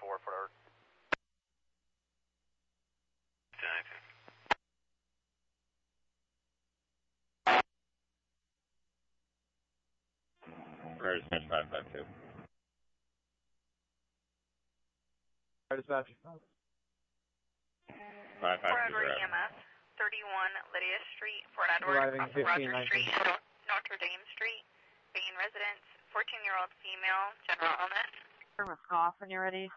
4 for our... 10-19. Prairie Dispatch 552. Prairie Dispatch. 552. Fort Edward EMS, 31 Lydia Street, Fort Edward, Arriving across of Rogers 15-19. Street, Notre Dame Street, Bain residence, 14-year-old female, general illness. Muskoff, when you're ready.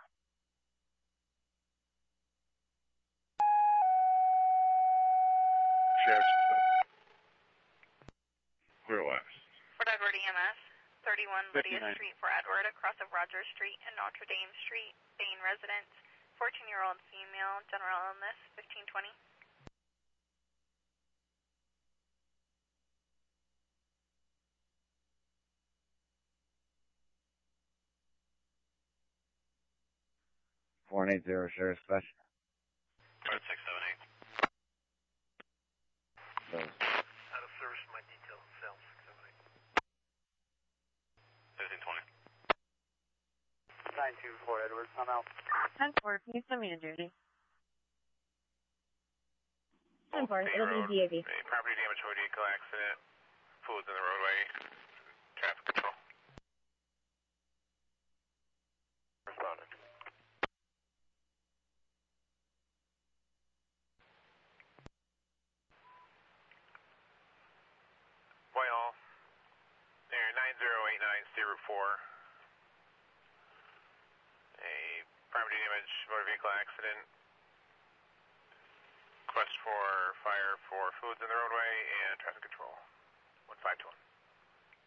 Clear west. Fort Edward EMS, 31 Lydia 59. Street, Fort Edward, across of Rogers Street and Notre Dame Street, Bain residence, 14-year-old female, general illness, 1520. Four 80 Sheriff Dispatch. Out 678. of service for my detail, cell 678. 1520. 924 Edwards, I'm out. 10-4, can you send me to duty? 10-4, it'll be DAV. A property damage motor vehicle accident. Fluids in the roadway. Traffic control. Responded. Whitehall. There, 9089, State Route 4. A property damage motor vehicle accident. Request for fire for fluids in the roadway and traffic control. 1521.